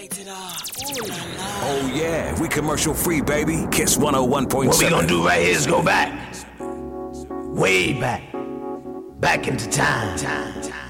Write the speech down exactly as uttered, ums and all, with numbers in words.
Rated R. Ooh la la. Oh yeah, we commercial free, baby. Kiss one oh one point What we seven. gonna do right here is go back. Way back. Back into time. time, time.